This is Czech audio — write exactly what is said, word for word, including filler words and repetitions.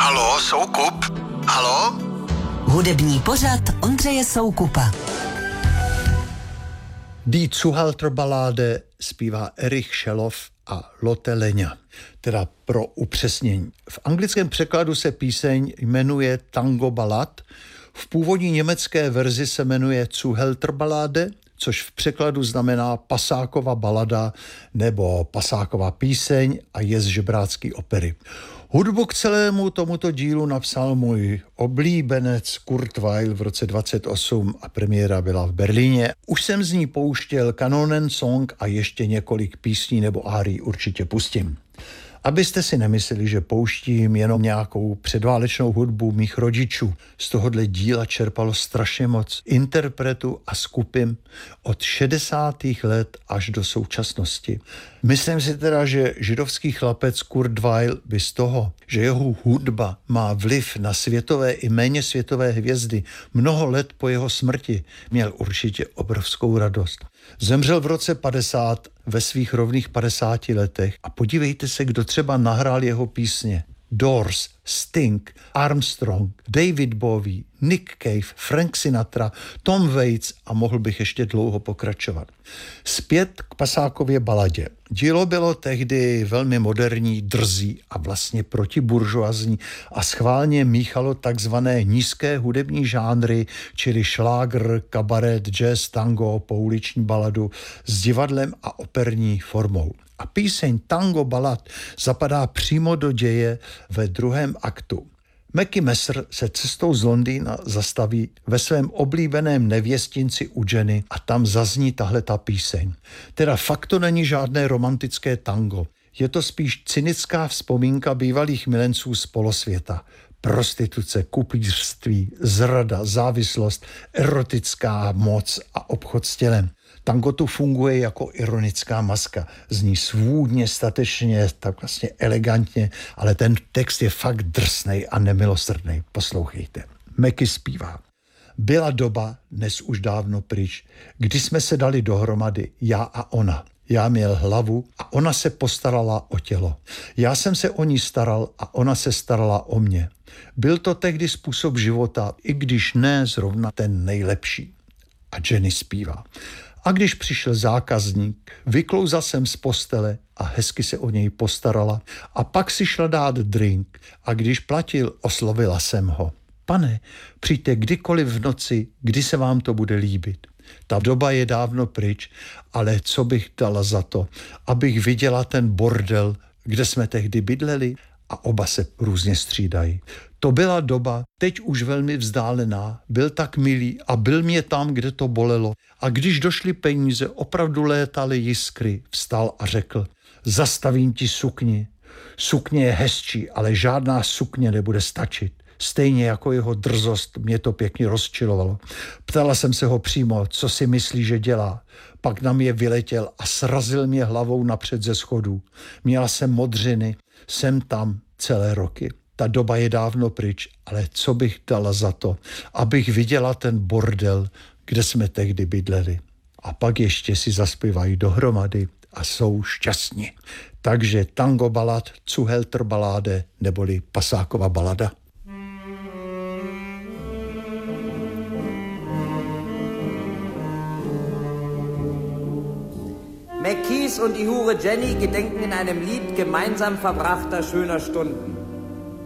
Haló, Soukup? Haló? Hudební pořad Ondřeje Soukupa. Die Zuhälterballáde zpívá Erich Šelov a Lotte Lenya. Teda pro upřesnění. V anglickém překladu se píseň jmenuje Tango Ballad, v původní německé verzi se jmenuje Zuhälterballáde, což v překladu znamená pasáková balada nebo pasáková píseň a je z žebrácký opery. Hudbu k celému tomuto dílu napsal můj oblíbenec Kurt Weill v roce dvacet osm a premiéra byla v Berlíně. Už jsem z ní pouštěl Kanonensong a ještě několik písní nebo árií určitě pustím. Abyste si nemysleli, že pouštím jenom nějakou předválečnou hudbu mých rodičů. Z tohohle díla čerpalo strašně moc interpretů a skupin od šedesátých let až do současnosti. Myslím si teda, že židovský chlapec Kurt Weill by z toho, že jeho hudba má vliv na světové i méně světové hvězdy mnoho let po jeho smrti, měl určitě obrovskou radost. Zemřel v roce padesát ve svých rovných padesáti letech a podívejte se, kdo třeba nahrál jeho písně. Doors, Sting, Armstrong, David Bowie, Nick Cave, Frank Sinatra, Tom Waits a mohl bych ještě dlouho pokračovat. Zpět k pasákově baladě. Dílo bylo tehdy velmi moderní, drzí a vlastně protiburžoazní a schválně míchalo takzvané nízké hudební žánry, čili šlágr, kabaret, jazz, tango, pouliční baladu s divadlem a operní formou. A píseň Tango Ballad zapadá přímo do děje ve druhém aktu. Mackie Messer se cestou z Londýna zastaví ve svém oblíbeném nevěstinci u Jenny a tam zazní tahle ta píseň. Teda fakt to není žádné romantické tango. Je to spíš cynická vzpomínka bývalých milenců z polosvěta. Prostituce, kupířství, zrada, závislost, erotická moc a obchod s tělem. Tango tu funguje jako ironická maska. Zní svůdně, statečně, tak vlastně elegantně, ale ten text je fakt drsnej a nemilosrdnej. Poslouchejte. Mackie zpívá. Byla doba, dnes už dávno pryč, kdy jsme se dali dohromady, já a ona. Já měl hlavu a ona se postarala o tělo. Já jsem se o ní staral a ona se starala o mě. Byl to tehdy způsob života, i když ne zrovna ten nejlepší. A Jenny zpívá. A když přišel zákazník, vyklouzal jsem z postele a hezky se o něj postarala a pak si šla dát drink a když platil, oslovila jsem ho. Pane, přijďte kdykoliv v noci, kdy se vám to bude líbit. Ta doba je dávno pryč, ale co bych dala za to, abych viděla ten bordel, kde jsme tehdy bydleli a oba se různě střídají. To byla doba, teď už velmi vzdálená, byl tak milý a byl mě tam, kde to bolelo. A když došly peníze, opravdu létaly jiskry, vstal a řekl, zastavím ti sukni. Sukně je hezčí, ale žádná sukně nebude stačit. Stejně jako jeho drzost mě to pěkně rozčilovalo. Ptala jsem se ho přímo, co si myslí, že dělá. Pak na mě vyletěl a srazil mě hlavou napřed ze schodů. Měla jsem modřiny, jsem tam celé roky. Ta doba je dávno pryč, ale co bych dala za to, abych viděla ten bordel, kde jsme tehdy bydleli. A pak ještě si zaspívají dohromady a jsou šťastní. Takže Tango Ballad, Zuhälterballáde neboli pasáková balada. Mackies und die Hure Jenny gedenken in einem Lied gemeinsam verbrachter schöner Stunden.